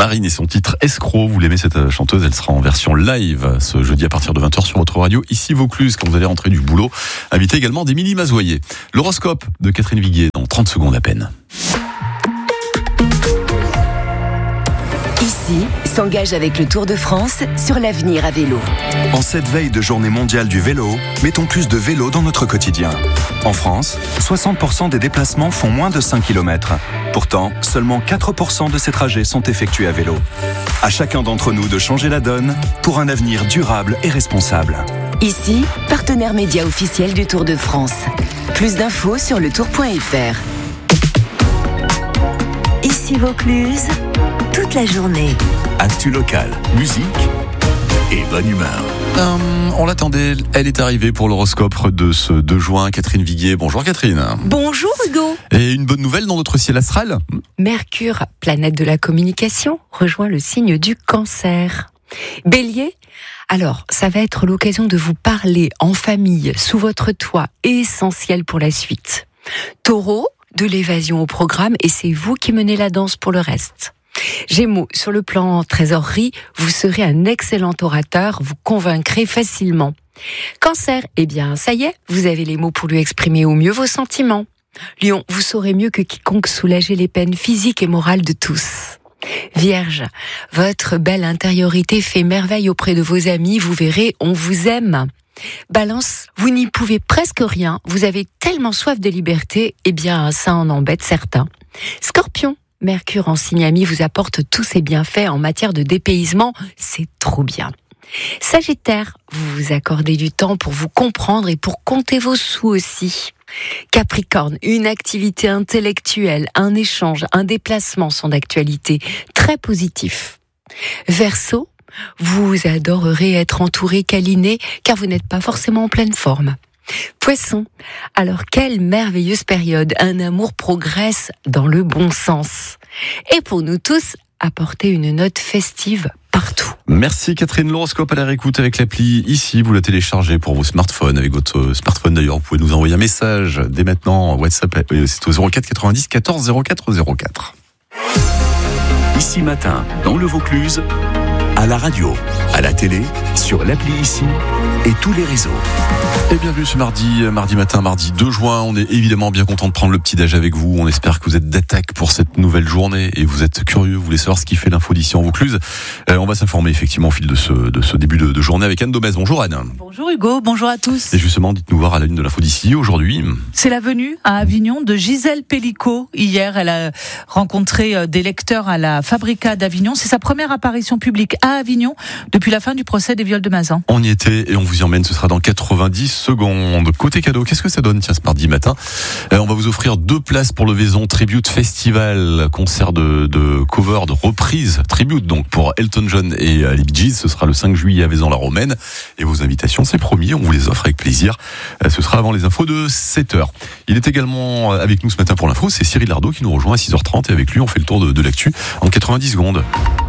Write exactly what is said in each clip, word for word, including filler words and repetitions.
Marine et son titre Escroc. Vous l'aimez cette chanteuse, elle sera en version live ce jeudi à partir de vingt heures sur votre radio. Ici Vaucluse, quand vous allez rentrer du boulot. Invitez également d'Émilie Mazoyer. L'horoscope de Catherine Viguier dans trente secondes à peine. Ici, s'engage avec le Tour de France sur l'avenir à vélo. En cette veille de journée mondiale du vélo, mettons plus de vélo dans notre quotidien. En France, soixante pour cent des déplacements font moins de cinq kilomètres. Pourtant, seulement quatre pour cent de ces trajets sont effectués à vélo. À chacun d'entre nous de changer la donne pour un avenir durable et responsable. Ici, partenaire média officiel du Tour de France. Plus d'infos sur le tour point f r. Ici Vaucluse, toute la journée. Actu local, musique et bonne humeur. Euh, on l'attendait, elle est arrivée pour l'horoscope de ce deux juin. Catherine Viguier, bonjour Catherine. Bonjour Hugo. Et une bonne nouvelle dans notre ciel astral. Mercure, planète de la communication, rejoint le signe du Cancer. Bélier, alors ça va être l'occasion de vous parler en famille, sous votre toit, essentiel pour la suite. Taureau, de l'évasion au programme et c'est vous qui menez la danse pour le reste. Gémeaux, sur le plan trésorerie, vous serez un excellent orateur, vous convaincrez facilement. Cancer, eh bien ça y est, vous avez les mots pour lui exprimer au mieux vos sentiments. Lion, vous saurez mieux que quiconque soulager les peines physiques et morales de tous. Vierge, votre belle intériorité fait merveille auprès de vos amis, vous verrez, on vous aime. Balance, vous n'y pouvez presque rien, vous avez tellement soif de liberté, eh bien ça en embête certains. Scorpion, Mercure en signe ami vous apporte tous ses bienfaits en matière de dépaysement, c'est trop bien. Sagittaire, vous vous accordez du temps pour vous comprendre et pour compter vos sous aussi. Capricorne, une activité intellectuelle, un échange, un déplacement sont d'actualité, très positif. Verseau, vous adorerez être entouré, câliné, car vous n'êtes pas forcément en pleine forme. Poisson, alors quelle merveilleuse période, un amour progresse dans le bon sens. Et pour nous tous, apportez une note festive partout. Merci Catherine, l'horoscope à la réécoute avec l'appli ici, vous la téléchargez pour vos smartphones, avec votre smartphone d'ailleurs, vous pouvez nous envoyer un message dès maintenant, WhatsApp, c'est au zéro quatre quatre-vingt-dix quatorze zéro quatre zéro quatre. Ici matin, dans le Vaucluse, à la radio, à la télé, sur l'appli Ici et tous les réseaux. Et bienvenue ce mardi, mardi matin, mardi deux juin. On est évidemment bien content de prendre le petit-déj avec vous. On espère que vous êtes d'attaque pour cette nouvelle journée et vous êtes curieux, vous voulez savoir ce qui fait l'info d'ici en Vaucluse. Euh, on va s'informer effectivement au fil de ce, de ce début de, de journée avec Anne Domez. Bonjour Anne. Bonjour Hugo, bonjour à tous. Et justement, dites-nous voir à la une de l'info d'ici aujourd'hui. C'est la venue à Avignon de Gisèle Pellicot. Hier, elle a rencontré des lecteurs à la Fabrica d'Avignon. C'est sa première apparition publique à Avignon depuis la fin du procès des viols de Mazan. On y était et on vous y emmène, ce sera dans quatre-vingt-dix secondes. Côté cadeau, qu'est-ce que ça donne tiens ce mardi matin? euh, On va vous offrir deux places pour le Vaison Tribute Festival, concert de, de cover, de reprise, tribute donc pour Elton John et euh, les Bee Gees. Ce sera le cinq juillet à Vaison-la-Romaine. Et vos invitations, c'est promis, on vous les offre avec plaisir. Euh, ce sera avant les infos de sept heures. Il est également avec nous ce matin pour l'info, c'est Cyril Lardot qui nous rejoint à six heures trente et avec lui on fait le tour de, de l'actu en quatre-vingt-dix secondes.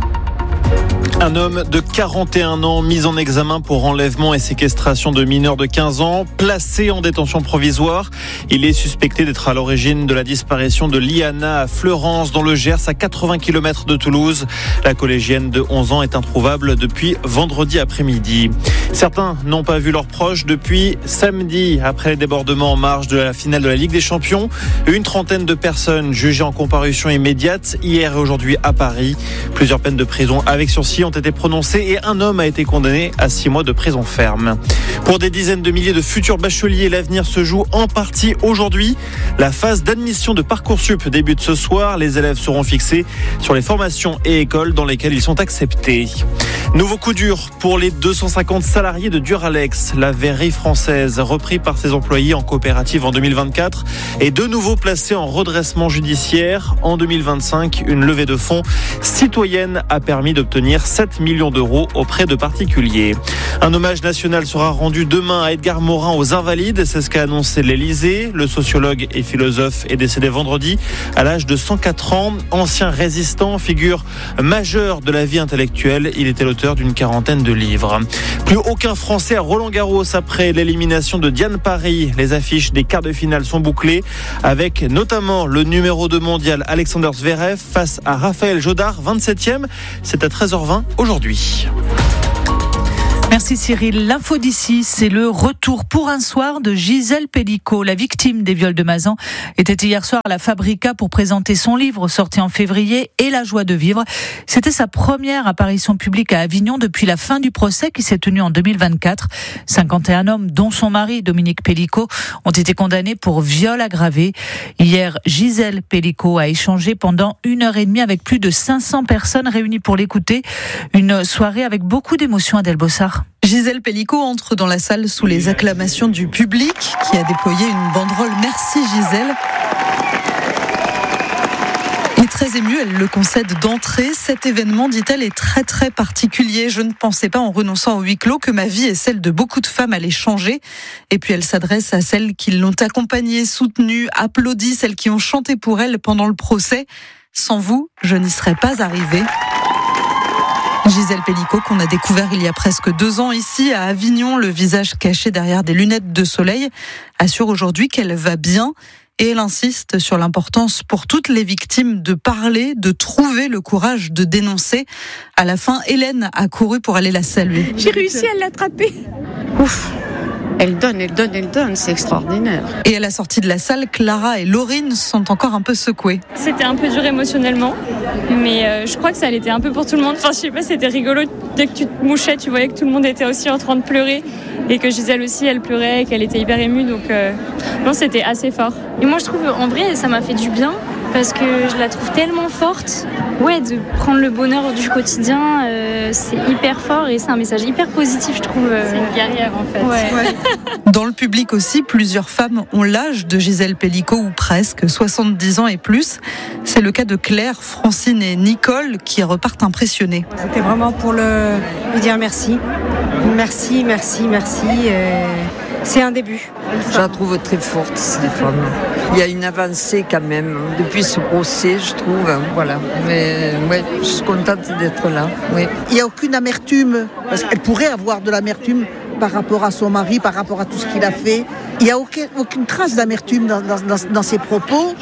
Un homme de quarante et un ans mis en examen pour enlèvement et séquestration de mineurs de quinze ans, placé en détention provisoire. Il est suspecté d'être à l'origine de la disparition de Liana à Fleurance dans le Gers à quatre-vingts kilomètres de Toulouse. La collégienne de onze ans est introuvable depuis vendredi après-midi. Certains n'ont pas vu leurs proches depuis samedi après les débordements en marge de la finale de la Ligue des Champions. Une trentaine de personnes jugées en comparution immédiate hier et aujourd'hui à Paris. Plusieurs peines de prison avec sursis ont été prononcées et un homme a été condamné à six mois de prison ferme. Pour des dizaines de milliers de futurs bacheliers, l'avenir se joue en partie aujourd'hui. La phase d'admission de Parcoursup débute ce soir. Les élèves seront fixés sur les formations et écoles dans lesquelles ils sont acceptés. Nouveau coup dur pour les deux cent cinquante salariés de Duralex. La verrerie française, repris par ses employés en coopérative en deux mille vingt-quatre, est de nouveau placée en redressement judiciaire. En deux mille vingt-cinq, une levée de fonds citoyenne a permis d'obtenir sept sept millions d'euros auprès de particuliers. Un hommage national sera rendu demain à Edgar Morin aux Invalides. C'est ce qu'a annoncé l'Élysée. Le sociologue et philosophe est décédé vendredi à l'âge de cent quatre ans. Ancien résistant, figure majeure de la vie intellectuelle. Il était l'auteur d'une quarantaine de livres. Plus aucun Français à Roland-Garros après l'élimination de Diane Parry. Les affiches des quarts de finale sont bouclées avec notamment le numéro deux mondial Alexander Zverev face à Raphaël Jodard, vingt-septième. C'est à treize heures vingt aujourd'hui. Merci Cyril. L'info d'ici, c'est le retour pour un soir de Gisèle Pellicot. La victime des viols de Mazan était hier soir à la Fabrica pour présenter son livre sorti en février et La joie de vivre. C'était sa première apparition publique à Avignon depuis la fin du procès qui s'est tenu en deux mille vingt-quatre. cinquante et un hommes, dont son mari Dominique Pellicot, ont été condamnés pour viol aggravé. Hier, Gisèle Pellicot a échangé pendant une heure et demie avec plus de cinq cents personnes réunies pour l'écouter. Une soirée avec beaucoup d'émotions, Adèle Bossard. Gisèle Pellicot entre dans la salle sous les acclamations du public qui a déployé une banderole « Merci Gisèle ». Et très émue, elle le concède d'entrée. Cet événement, dit-elle, est très très particulier. Je ne pensais pas, en renonçant au huis clos, que ma vie et celle de beaucoup de femmes allaient changer. Et puis elle s'adresse à celles qui l'ont accompagnée, soutenue, applaudie, celles qui ont chanté pour elle pendant le procès. Sans vous, je n'y serais pas arrivée. Gisèle Pellicot, qu'on a découvert il y a presque deux ans ici à Avignon, le visage caché derrière des lunettes de soleil, assure aujourd'hui qu'elle va bien et elle insiste sur l'importance pour toutes les victimes de parler, de trouver le courage de dénoncer. À la fin, Hélène a couru pour aller la saluer. J'ai réussi à l'attraper. Ouf. Elle donne, elle donne, elle donne, c'est extraordinaire. Et à la sortie de la salle, Clara et Laurine sont encore un peu secouées. C'était un peu dur émotionnellement, mais euh, je crois que ça l'était un peu pour tout le monde. Enfin, je sais pas, c'était rigolo. Dès que tu te mouchais, tu voyais que tout le monde était aussi en train de pleurer et que Gisèle aussi, elle pleurait, qu'elle était hyper émue. Donc, euh, non, c'était assez fort. Et moi, je trouve, en vrai, ça m'a fait du bien parce que je la trouve tellement forte. Ouais, de prendre le bonheur du quotidien, euh, c'est hyper fort et c'est un message hyper positif, je trouve. C'est une guerrière, en fait. Ouais. Ouais. Dans le public aussi, plusieurs femmes ont l'âge de Gisèle Pellicot, ou presque, soixante-dix ans et plus. C'est le cas de Claire, Francine et Nicole qui repartent impressionnées. C'était vraiment pour le, lui dire merci. Merci, merci, merci. Euh... C'est un début. Je la trouve très forte, cette femme. Il y a une avancée quand même depuis ce procès, je trouve. Voilà. Mais ouais, je suis contente d'être là. Oui. Il n'y a aucune amertume, parce qu'elle pourrait avoir de l'amertume par rapport à son mari, par rapport à tout ce qu'il a fait. Il n'y a aucune, aucune trace d'amertume dans, dans, dans, dans ses propos.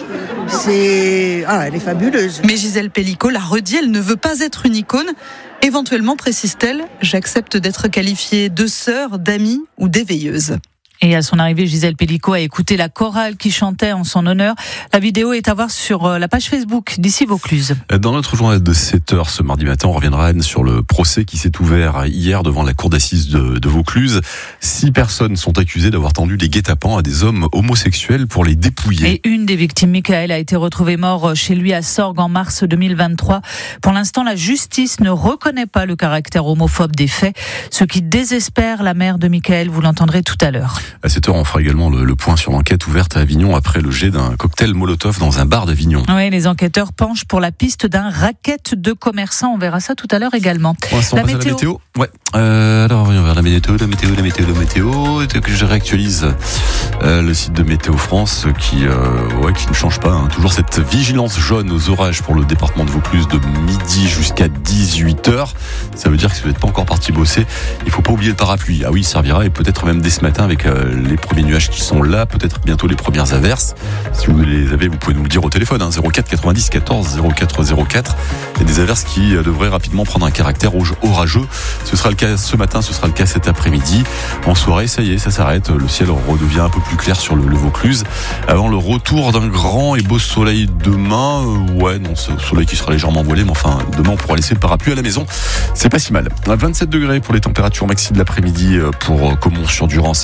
C'est... Ah, elle est fabuleuse. Mais Gisèle Pellicot l'a redit, elle ne veut pas être une icône. Éventuellement, précise-t-elle, j'accepte d'être qualifiée de sœur, d'amie ou d'éveilleuse. Et à son arrivée, Gisèle Pellicot a écouté la chorale qui chantait en son honneur. La vidéo est à voir sur la page Facebook d'Ici Vaucluse. Dans notre journal de sept heures ce mardi matin, on reviendra Anne, sur le procès qui s'est ouvert hier devant la cour d'assises de, de Vaucluse. Six personnes sont accusées d'avoir tendu des guet-apens à des hommes homosexuels pour les dépouiller. Et une des victimes, Michael, a été retrouvée mort chez lui à Sorgues en mars deux mille vingt-trois. Pour l'instant, la justice ne reconnaît pas le caractère homophobe des faits, ce qui désespère la mère de Michael. Vous l'entendrez tout à l'heure. À cette heure, on fera également le, le point sur l'enquête ouverte à Avignon après le jet d'un cocktail Molotov dans un bar d'Avignon. Oui, les enquêteurs penchent pour la piste d'un racket de commerçants. On verra ça tout à l'heure également. Pour l'instant, la on passe météo. à la météo. Ouais. Euh, alors, voyons vers la météo, la météo, la météo, la météo. Que je réactualise euh, le site de Météo France qui, euh, ouais, qui ne change pas. Hein. Toujours cette vigilance jaune aux orages pour le département de Vaucluse de midi jusqu'à dix-huit heures. Ça veut dire que si vous n'êtes pas encore parti bosser, il faut pas oublier le parapluie. Ah oui, il servira et peut-être même dès ce matin avec euh, les premiers nuages qui sont là, peut-être bientôt les premières averses. Si vous les avez, vous pouvez nous le dire au téléphone, hein, zéro quatre quatre-vingt-dix quatorze zéro quatre zéro quatre. Il y a des averses qui euh, devraient rapidement prendre un caractère orageux. Ce sera le cas ce matin, ce sera le cas cet après-midi. En soirée, ça y est, ça s'arrête. Le ciel redevient un peu plus clair sur le, le Vaucluse. Avant le retour d'un grand et beau soleil demain. Euh, ouais, non, ce soleil qui sera légèrement voilé, mais enfin, demain, on pourra laisser le parapluie à la maison. C'est pas si mal. vingt-sept degrés pour les températures maxi de l'après-midi pour Caumont-sur-Durance et Avignon.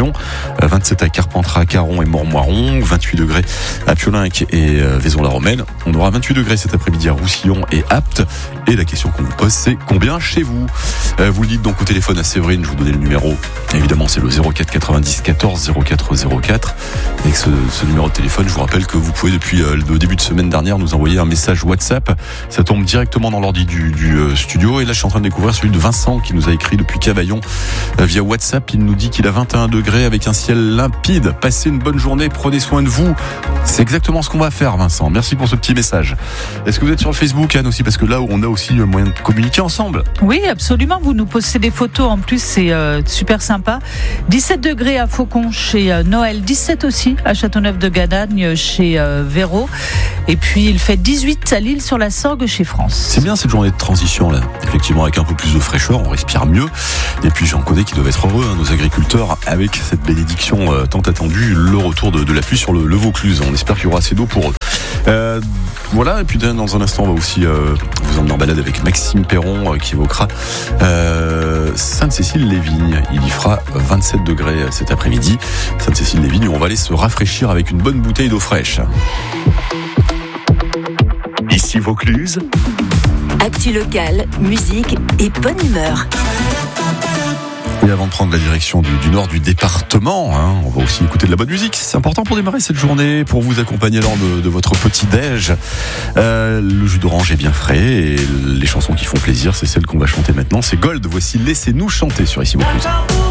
Roussillon, vingt-sept à Carpentras, Caron et Mormoiron, vingt-huit degrés à Piolinck et Vaison-la-Romaine. On aura vingt-huit degrés cet après-midi à Roussillon et Apt. Et la question qu'on vous pose, c'est combien chez vous ? Vous le dites donc au téléphone à Séverine, je vous donnais le numéro. Évidemment, c'est le zéro quatre quatre-vingt-dix quatorze zéro quatre zéro quatre. Avec ce, ce numéro de téléphone, je vous rappelle que vous pouvez depuis le début de semaine dernière nous envoyer un message WhatsApp. Ça tombe directement dans l'ordi du, du studio. Et là, je suis en train de découvrir celui de Vincent qui nous a écrit depuis Cavaillon via WhatsApp. Il nous dit qu'il a vingt et un degrés avec un ciel limpide. Passez une bonne journée, prenez soin de vous. C'est exactement ce qu'on va faire, Vincent. Merci pour ce petit message. Est-ce que vous êtes sur le Facebook, Anne, aussi ? Parce que là où on a aussi moyen de communiquer ensemble. Oui, absolument. Vous nous postez des photos. En plus, c'est euh, super sympa. dix-sept degrés à Faucon chez euh, Noël. dix-sept aussi à Châteauneuf-de-Gadagne chez euh, Véro. Et puis, il fait dix-huit à L'Isle-sur-la-Sorgue chez France. C'est bien cette journée de transition, là. Effectivement, avec un peu plus de fraîcheur, on respire mieux. Et puis, j'en connais qui doivent être heureux, hein, nos agriculteurs, avec cette bénédiction euh, tant attendue, le retour de, de la pluie sur le, le Vaucluse. On espère qu'il y aura assez d'eau pour eux. Euh, voilà, et puis dans un instant, on va aussi euh, vous emmener en balade avec Maxime Perron euh, qui évoquera euh, Sainte-Cécile-les-Vignes. Il y fera vingt-sept degrés cet après-midi. Sainte-Cécile-les-Vignes, où on va aller se rafraîchir avec une bonne bouteille d'eau fraîche. Ici Vaucluse. Actu locale, musique et bonne humeur. Et avant de prendre la direction du, du nord du département, hein, on va aussi écouter de la bonne musique. C'est important pour démarrer cette journée, pour vous accompagner lors de, de votre petit-déj. Euh, le jus d'orange est bien frais et les chansons qui font plaisir, c'est celles qu'on va chanter maintenant. C'est Gold, voici Laissez-nous chanter sur Ici Vaucluse.